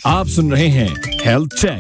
आप सुन रहे हैं हेल्थ चेक।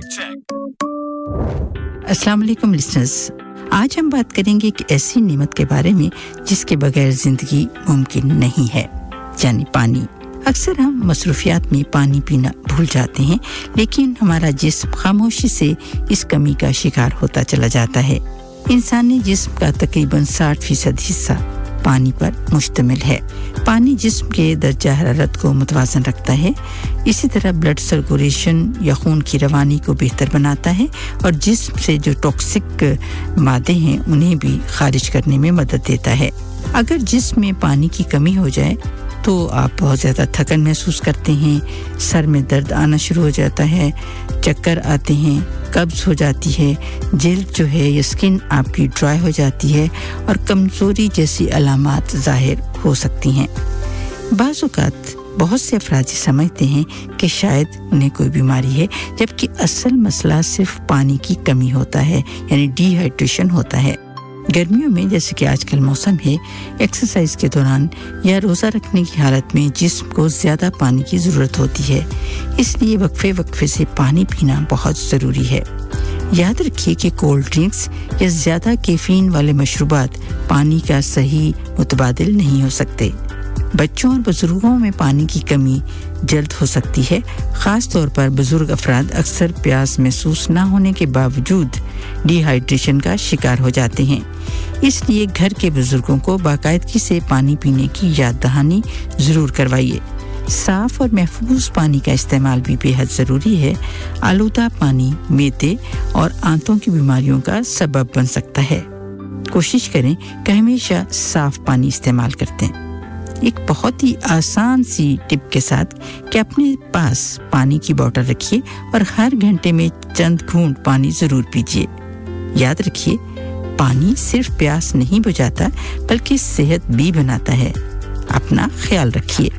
अस्सलाम वालेकुम लिसनर्स, आज हम बात करेंगे एक ऐसी नेमत के बारे में जिसके बगैर जिंदगी मुमकिन नहीं है, यानी पानी। अक्सर हम मसरूफियात में पानी पीना भूल जाते हैं, लेकिन हमारा जिस्म खामोशी से इस कमी का शिकार होता चला जाता है। इंसानी जिस्म का तकरीबन 60% हिस्सा पानी पर मुश्तमिल है। पानी जिस्म के दर्जा हरारत को मुतवाज़न रखता है, इसी तरह ब्लड सर्कुलेशन या खून की रवानी को बेहतर बनाता है और जिस्म से जो टॉक्सिक मादे हैं उन्हें भी खारिज करने में मदद देता है। अगर जिस्म में पानी की कमी हो जाए तो आप बहुत ज़्यादा थकन महसूस करते हैं, सर में दर्द आना शुरू हो जाता है, चक्कर आते हैं, कब्ज़ हो जाती है, जिल्द जो है ये स्किन आपकी ड्राई हो जाती है और कमज़ोरी जैसी अलामात ज़ाहिर हो सकती हैं। बाज़ औक़ात बहुत से अफराद समझते हैं कि शायद उन्हें कोई बीमारी है, जबकि असल मसला सिर्फ पानी की कमी होता है, यानी डिहाइड्रेशन होता है। गर्मियों में जैसे कि आजकल मौसम है, एक्सरसाइज के दौरान या रोज़ा रखने की हालत में जिस्म को ज़्यादा पानी की ज़रूरत होती है, इसलिए वक्फे से पानी पीना बहुत ज़रूरी है। याद रखिए कि कोल्ड ड्रिंक्स या ज़्यादा कैफीन वाले मशरूबात पानी का सही मुतबादिल नहीं हो सकते। बच्चों और बुजुर्गों में पानी की कमी जल्द हो सकती है, ख़ास तौर पर बुजुर्ग अफराद अक्सर प्यास महसूस न होने के बावजूद डिहाइड्रेशन का शिकार हो जाते हैं। इसलिए घर के बुजुर्गों को बाकायदगी से पानी पीने की याद दहानी ज़रूर करवाइए। साफ़ और महफूज पानी का इस्तेमाल भी बेहद ज़रूरी है। आलूदा पानी मैदे और आंतों की बीमारियों का सबब बन सकता है। कोशिश करें कि हमेशा साफ़ पानी इस्तेमाल करते हैं। एक बहुत ही आसान सी टिप के साथ कि अपने पास पानी की बोतल रखिए और हर घंटे में चंद घूंट पानी ज़रूर पीजिए। याद रखिए, पानी सिर्फ प्यास नहीं बुझाता बल्कि सेहत भी बनाता है। अपना ख्याल रखिए।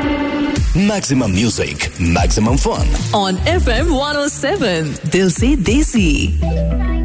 Maximum music, maximum fun on FM 107 दिल से देसी।